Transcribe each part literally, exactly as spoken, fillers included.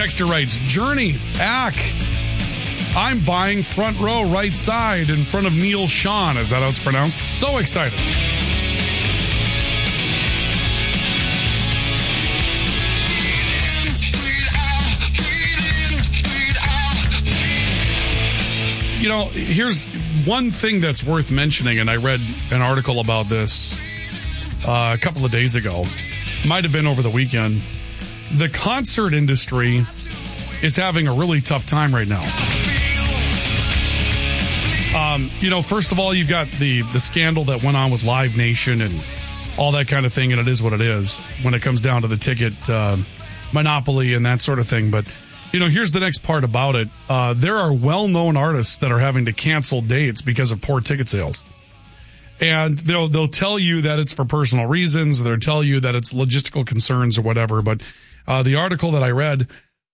Texter writes, Journey, Ack. I'm buying front row right side in front of Neil Sean. Is that how it's pronounced? So excited. You know, here's one thing that's worth mentioning, and I read an article about this uh, a couple of days ago. Might have been over the weekend. The concert industry is having a really tough time right now. Um, you know, first of all, you've got the, the scandal that went on with Live Nation and all that kind of thing, and it is what it is when it comes down to the ticket uh, monopoly and that sort of thing. But you know, here's the next part about it. Uh, there are well-known artists that are having to cancel dates because of poor ticket sales. And they'll they'll tell you that it's for personal reasons. They'll tell you that it's logistical concerns or whatever. But uh, the article that I read,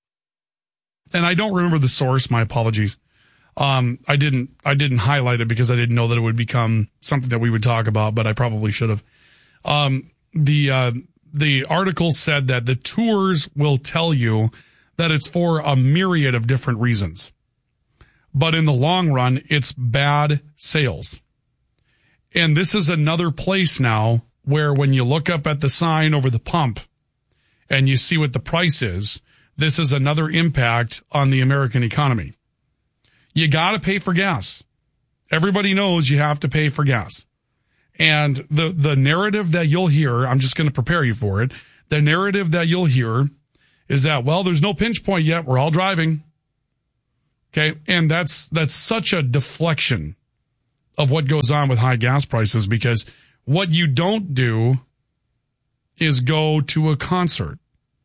and I don't remember the source, my apologies. Um, I didn't I didn't highlight it because I didn't know that it would become something that we would talk about, but I probably should have. Um, the uh, the article said that the tours will tell you that it's for a myriad of different reasons. But in the long run, it's bad sales. And this is another place now where when you look up at the sign over the pump and you see what the price is, this is another impact on the American economy. You got to pay for gas. Everybody knows you have to pay for gas. And the, the narrative that you'll hear, I'm just going to prepare you for it, the narrative that you'll hear is that, well, there's no pinch point yet. We're all driving. Okay. And that's, that's such a deflection of what goes on with high gas prices, because what you don't do is go to a concert.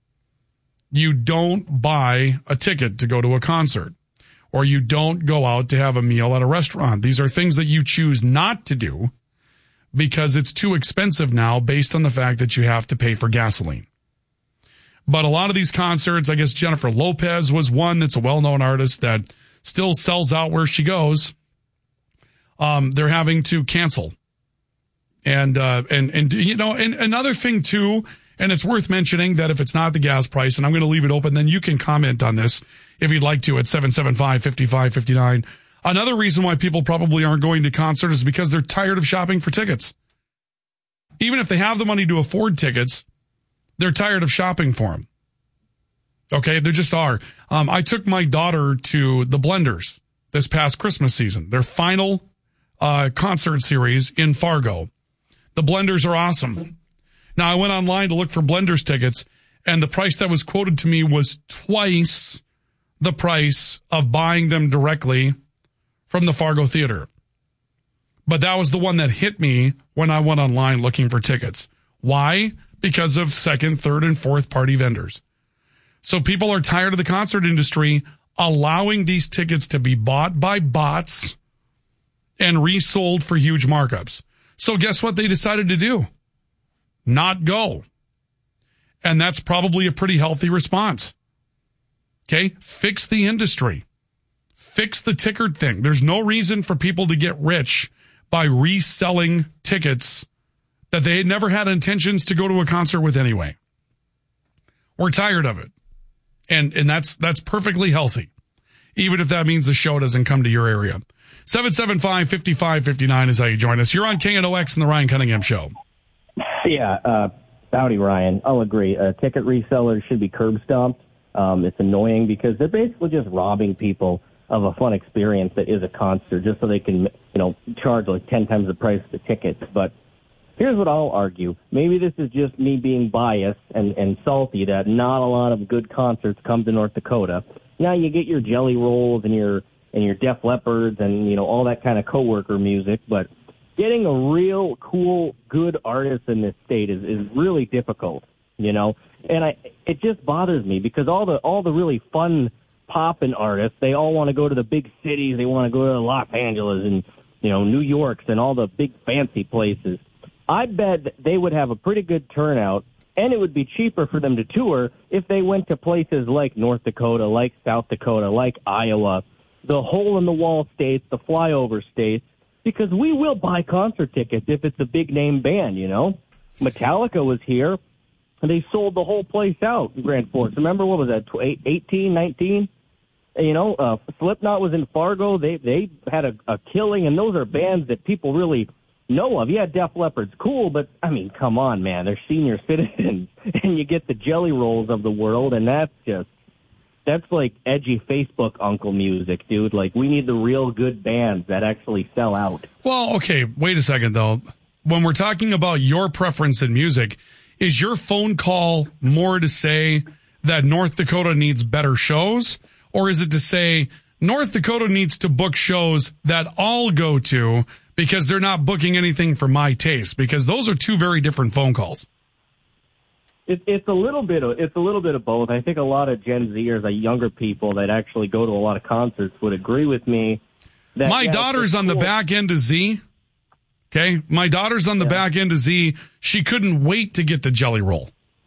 You don't buy a ticket to go to a concert, or you don't go out to have a meal at a restaurant. These are things that you choose not to do because it's too expensive now based on the fact that you have to pay for gasoline. But a lot of these concerts, I guess Jennifer Lopez was one that's a well-known artist that still sells out where she goes. Um, they're having to cancel. And, uh, and, and, you know, and another thing too, and it's worth mentioning that if it's not the gas price, and I'm going to leave it open, then you can comment on this if you'd like to at seven seven five, five five five nine. Another reason why people probably aren't going to concerts is because they're tired of shopping for tickets. Even if they have the money to afford tickets, they're tired of shopping for them. Okay, they just are. Um, I took my daughter to the Blenders this past Christmas season, their final uh, concert series in Fargo. The Blenders are awesome. Now, I went online to look for Blenders tickets, and the price that was quoted to me was twice the price of buying them directly from the Fargo Theater. But that was the one that hit me when I went online looking for tickets. Why? Because of second, third, and fourth party vendors. So people are tired of the concert industry allowing these tickets to be bought by bots and resold for huge markups. So guess what they decided to do? Not go. And that's probably a pretty healthy response. Okay? Fix the industry. Fix the ticket thing. There's no reason for people to get rich by reselling tickets that they had never had intentions to go to a concert with anyway. We're tired of it. And and that's that's perfectly healthy, even if that means the show doesn't come to your area. seven seven five, five five five nine is how you join us. You're on K N O X and the Ryan Cunningham Show. Yeah, uh, howdy, Ryan. I'll agree. Uh, ticket resellers should be curb stomped. Um, it's annoying because they're basically just robbing people of a fun experience that is a concert just so they can, you know, charge like ten times the price of the tickets. But here's what I'll argue. Maybe this is just me being biased and, and salty that not a lot of good concerts come to North Dakota. Now you get your Jelly Rolls and your and your Def Leppards and, you know, all that kind of coworker music, but getting a real cool, good artist in this state is, is really difficult, you know. And I it just bothers me because all the all the really fun poppin' artists, they all want to go to the big cities. They want to go to Los Angeles and, you know, New York's and all the big fancy places. I bet that they would have a pretty good turnout, and it would be cheaper for them to tour if they went to places like North Dakota, like South Dakota, like Iowa, the hole-in-the-wall states, the flyover states, because we will buy concert tickets if it's a big-name band, you know. Metallica was here. they sold the whole place out in Grand Forks. Remember, what was that, eighteen, nineteen? You know, uh, Slipknot was in Fargo. They they had a, a killing, and those are bands that people really know of. Yeah, Def Leppard's cool, but, I mean, come on, man. They're senior citizens, and you get the Jelly Rolls of the world, and that's just, that's like edgy Facebook uncle music, dude. Like, we need the real good bands that actually sell out. Well, okay, wait a second, though. When we're talking about your preference in music, is your phone call more to say that North Dakota needs better shows, or is it to say North Dakota needs to book shows that I'll go to because they're not booking anything for my taste? Because those are two very different phone calls. It, it's a little bit of it's a little bit of both. I think a lot of Gen Zers, like younger people that actually go to a lot of concerts, would agree with me. That, My yeah, daughter's on cool. the back end of Z. Okay, my daughter's on the yeah. back end of Z. She couldn't wait to get the Jelly Roll.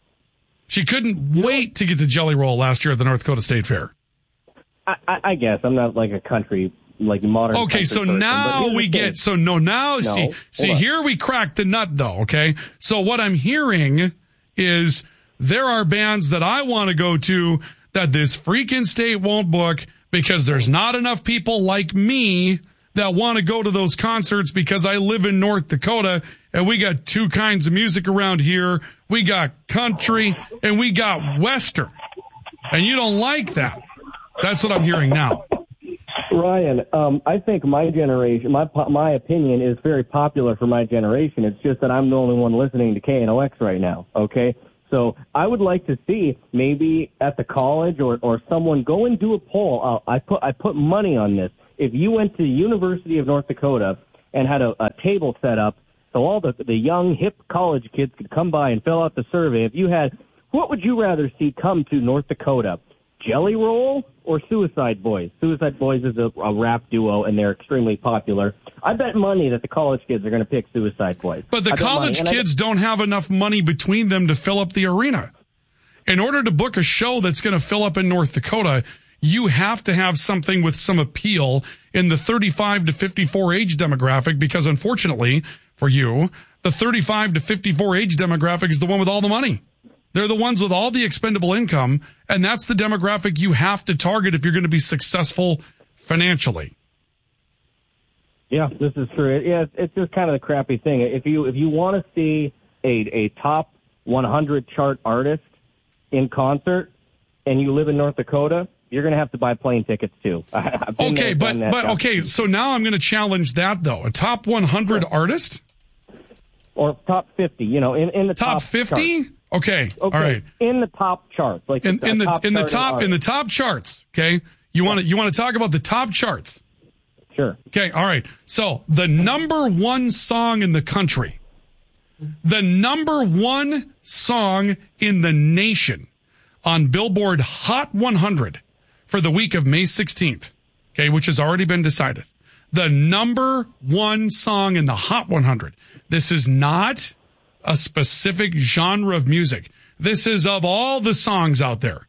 She couldn't you wait know, to get the Jelly Roll last year at the North Dakota State Fair. I, I, I guess I'm not like a country. Like modern. Okay, so person, now we get, so no, now, no, see, see, here we crack the nut though, okay? So what I'm hearing is there are bands that I want to go to that this freaking state won't book because there's not enough people like me that want to go to those concerts because I live in North Dakota and we got two kinds of music around here. We got country and we got Western. And you don't like that. That's what I'm hearing now. Ryan, um, I think my generation, my my opinion is very popular for my generation. It's just that I'm the only one listening to K N O X right now, okay? So I would like to see maybe at the college or, or someone go and do a poll. Uh, I put I put money on this. If you went to the University of North Dakota and had a, a table set up so all the, the young, hip college kids could come by and fill out the survey, if you had, what would you rather see come to North Dakota? Jelly Roll or Suicide Boys? Suicide Boys is a, a rap duo, and they're extremely popular. I bet money that the college kids are going to pick Suicide Boys. But the college kids I, don't have enough money between them to fill up the arena. In order to book a show that's going to fill up in North Dakota, you have to have something with some appeal in the thirty-five to fifty-four age demographic, because unfortunately for you, the thirty-five to fifty-four age demographic is the one with all the money. They're the ones with all the expendable income, and that's the demographic you have to target if you're going to be successful financially. Yeah, this is true. Yeah, it's just kind of the crappy thing. If you if you want to see a a top one hundred chart artist in concert, and you live in North Dakota, you're going to have to buy plane tickets too. Okay, but but okay, so now I'm going to challenge that though. A top one hundred sure. artist, or top fifty. You know, in in the top fifty. Chart. Okay. okay. All right. In the top charts, like in, in the top in the top in the top charts. Okay. You want to you want to talk about the top charts? Sure. Okay. All right. So the number one song in the country, the number one song in the nation on Billboard Hot one hundred for the week of May sixteenth. Okay, which has already been decided. The number one song in the Hot one hundred. This is not a specific genre of music. This is of all the songs out there.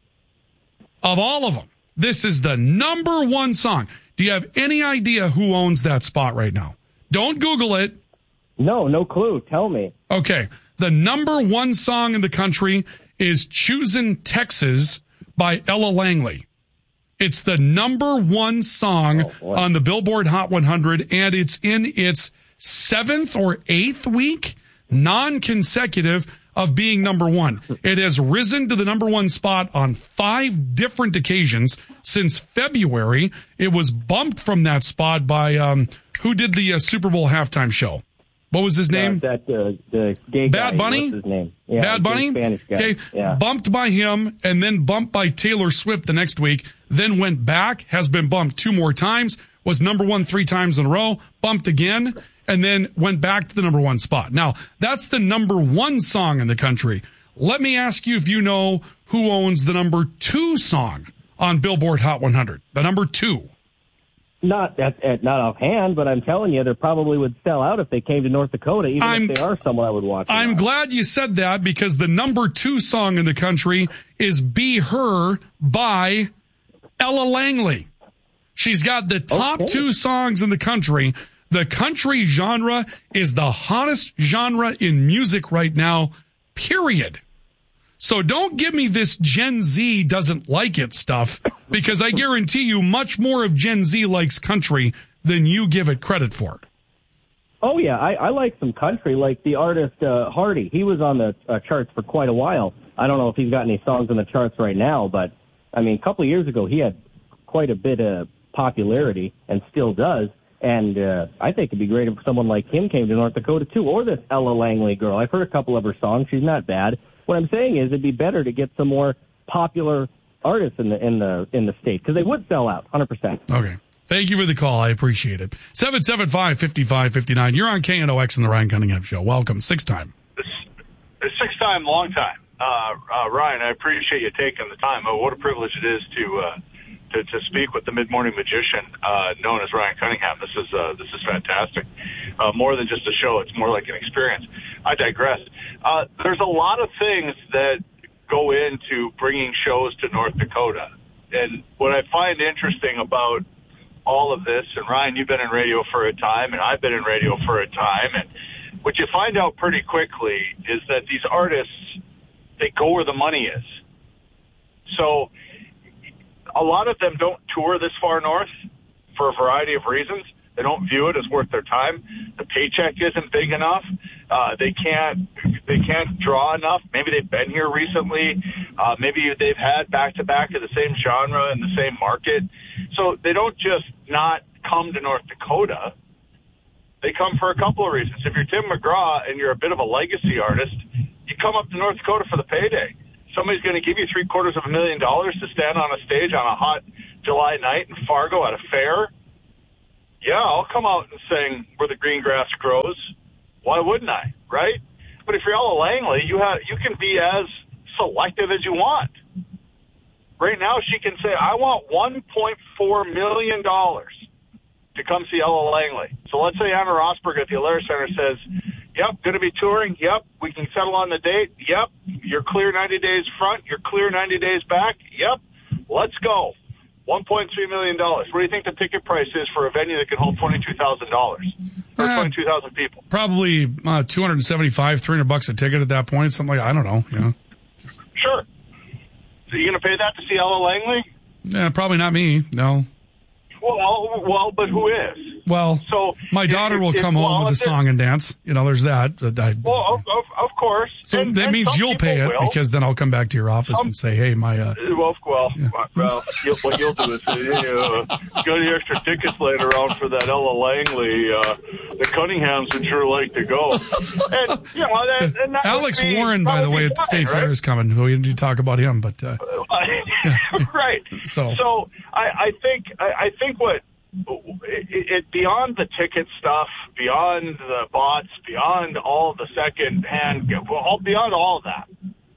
Of all of them. This is the number one song. Do you have any idea who owns that spot right now? Don't Google it. No, no clue. Tell me. Okay. The number one song in the country is Choosin' Texas by Ella Langley. It's the number one song oh, on the Billboard Hot one hundred, and it's in its seventh or eighth week, non-consecutive, of being number one. It has risen to the number one spot on five different occasions since February. It was bumped from that spot by, um, who did the uh, Super Bowl halftime show? What was his name? Uh, that uh, the gay Bad guy. Bunny? What's his name? Yeah, Bad Bunny? Spanish guy. Okay, yeah. Bumped by him, and then bumped by Taylor Swift the next week, then went back, has been bumped two more times, was number one three times in a row, bumped again, and then went back to the number one spot. Now, that's the number one song in the country. Let me ask you if you know who owns the number two song on Billboard Hot one hundred. The number two. Not at, at not offhand, but I'm telling you, they probably would sell out if they came to North Dakota, even I'm, if they are someone I would watch. I'm about. glad you said that, because the number two song in the country is Be Her by Ella Langley. She's got the top okay. two songs in the country. The country genre is the hottest genre in music right now, period. So don't give me this Gen Z doesn't like it stuff, because I guarantee you much more of Gen Z likes country than you give it credit for. Oh, yeah, I, I like some country, like the artist uh, Hardy. He was on the uh, charts for quite a while. I don't know if he's got any songs on the charts right now, but, I mean, a couple of years ago, he had quite a bit of popularity and still does. And uh, I think it'd be great if someone like him came to North Dakota, too, or this Ella Langley girl. I've heard a couple of her songs. She's not bad. What I'm saying is it'd be better to get some more popular artists in the in the, in the state, because they would sell out, one hundred percent. Okay. Thank you for the call. I appreciate it. seven seven five, five five five nine. You're on K N O X and the Ryan Cunningham Show. Welcome. Six time. Six time, long time. Uh, uh, Ryan, I appreciate you taking the time. Oh, what a privilege it is to uh, to, to speak with the mid-morning magician uh, known as Ryan Cunningham. This is uh, this is fantastic. Uh, more than just a show. It's more like an experience. I digress. Uh, there's a lot of things that go into bringing shows to North Dakota. And what I find interesting about all of this, and Ryan, you've been in radio for a time, and I've been in radio for a time, and what you find out pretty quickly is that these artists, they go where the money is. So a lot of them don't tour this far north for a variety of reasons. They don't view it as worth their time. The paycheck isn't big enough. Uh, they can't they can't draw enough. Maybe they've been here recently. Uh, maybe they've had back-to-back of the same genre in the same market. So they don't just not come to North Dakota. They come for a couple of reasons. If you're Tim McGraw and you're a bit of a legacy artist, you come up to North Dakota for the payday. Somebody's going to give you three quarters of a million dollars to stand on a stage on a hot July night in Fargo at a fair. Yeah, I'll come out and sing Where the Green Grass Grows. Why wouldn't I, right? But if you're Ella Langley, you have you can be as selective as you want. Right now, she can say, I want one point four million dollars to come see Ella Langley. So let's say Anna Rosberg at the Alaris Center says, yep, going to be touring. Yep, we can settle on the date. Yep, you're clear ninety days front. You're clear ninety days back. Yep, let's go. one point three million dollars. What do you think the ticket price is for a venue that can hold twenty-two thousand dollars? Or uh, twenty-two thousand people? Probably uh, two hundred seventy-five, three hundred bucks a ticket at that point. Something like, I don't know. You know. Sure. So you going to pay that to see Ella Langley? Yeah, probably not me. No. Well, well, but who is? Well, so my daughter if, will if, come well, home with a song and dance. You know, there's that. I, well, of, of, of course. So and, that and means you'll pay it, will. because then I'll come back to your office um, and say, hey, my... Uh, well, well, yeah. well you'll, what you'll do is uh, got any extra tickets laying around for that Ella Langley. Uh, the Cunninghams would sure like to go. And, you know, that, and that Alex be, Warren, by the way, at the State right? Fair is coming. We need to talk about him, but... Uh, right. So, so I, I think I, I think what... It, it beyond the ticket stuff, beyond the bots, beyond all the second-hand, all beyond all of that,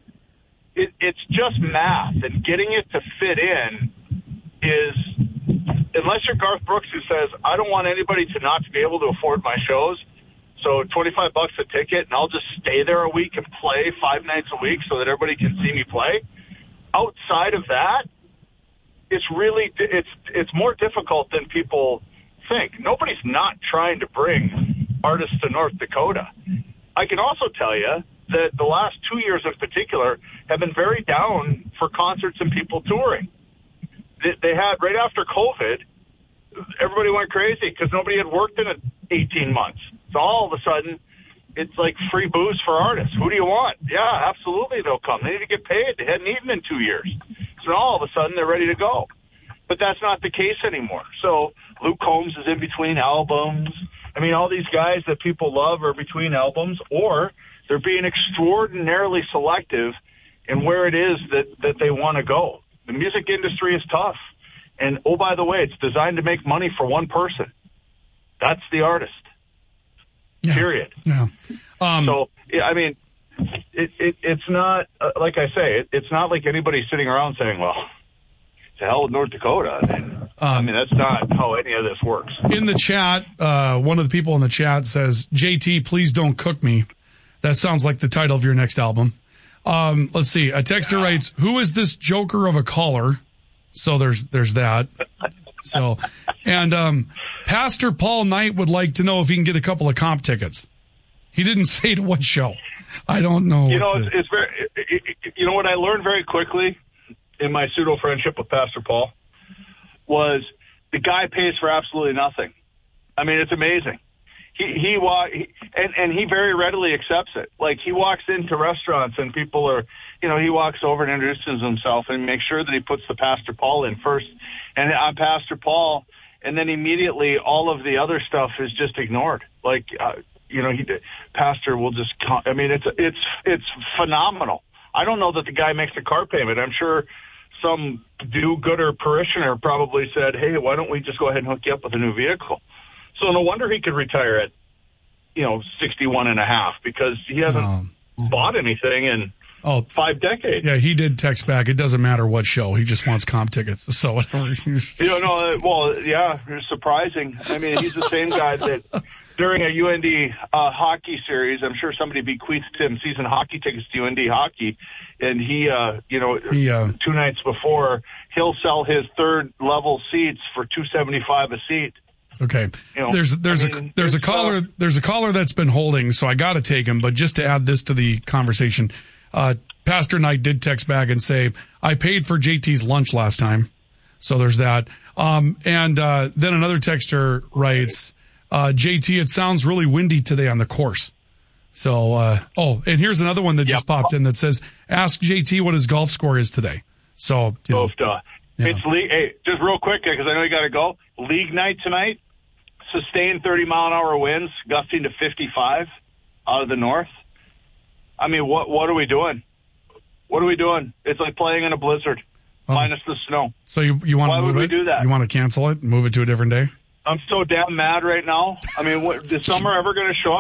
it, it's just math, and getting it to fit in is, unless you're Garth Brooks who says, I don't want anybody to not to be able to afford my shows, so twenty-five bucks a ticket, and I'll just stay there a week and play five nights a week so that everybody can see me play. Outside of that, it's really, it's it's more difficult than people think. Nobody's not trying to bring artists to North Dakota. I can also tell you that the last two years in particular have been very down for concerts and people touring. They, they had, right after COVID, everybody went crazy because nobody had worked in eighteen months. So all of a sudden, it's like free booze for artists. Who do you want? Yeah, absolutely they'll come. They need to get paid. They hadn't eaten in two years. So all of a sudden, they're ready to go. But that's not the case anymore. So Luke Combs is in between albums. I mean, all these guys that people love are between albums, or they're being extraordinarily selective in where it is that, that they want to go. The music industry is tough. And, oh, by the way, it's designed to make money for one person. That's the artist. Yeah. Period. Yeah. Um, so, yeah, I mean... It, it, it's not, uh, like I say, it, it's not like anybody sitting around saying, well, to hell with North Dakota. I mean, um, I mean, that's not how any of this works. In the chat, uh, one of the people in the chat says, J T, please don't cook me. That sounds like the title of your next album. Um, let's see. A texter yeah. writes, who is this joker of a caller? So there's there's that. So, and um, Pastor Paul Knight would like to know if he can get a couple of comp tickets. He didn't say to what show. I don't know. You know, to... it's, it's very. It, it, you know what I learned very quickly in my pseudo friendship with Pastor Paul was the guy pays for absolutely nothing. I mean, it's amazing. He he walk he, and and he very readily accepts it. Like he walks into restaurants and people are, you know, he walks over and introduces himself and makes sure that he puts the Pastor Paul in first, and I'm Pastor Paul, and then immediately all of the other stuff is just ignored. Like. Uh, You know, he pastor will just. I mean, it's it's it's phenomenal. I don't know that the guy makes a car payment. I'm sure some do-gooder parishioner probably said, "Hey, why don't we just go ahead and hook you up with a new vehicle?" So no wonder he could retire at, you know, sixty-one and a half because he hasn't um, bought anything in oh, five decades. Yeah, he did text back. It doesn't matter what show. He just wants comp tickets. So whatever. You know, no, well, yeah, it's surprising. I mean, he's the same guy that. During a U N D uh, hockey series, I'm sure somebody bequeathed him season hockey tickets to U N D hockey, and he, uh, you know, he, uh, two nights before, he'll sell his third level seats for two seventy-five a seat. Okay, you know, there's there's I mean, a there's a caller uh, there's a caller that's been holding, so I got to take him. But just to add this to the conversation, uh, Pastor Knight did text back and say, "I paid for J T's lunch last time," so there's that. Um, and uh, then another texter writes. Uh, J T, it sounds really windy today on the course. So, uh, oh, and here's another one that yep. just popped in that says, ask J T what his golf score is today. So, you know, Both, uh, yeah. It's league, hey, just real quick, because I know you got to go. League night tonight, sustained thirty mile an hour winds, gusting to fifty-five out of the north. I mean, what, what are we doing? What are we doing? It's like playing in a blizzard, um, minus the snow. So you, you want Why to move would we it? do that? You want to cancel it, move it to a different day? I'm so damn mad right now. I mean, what, is summer ever going to show up?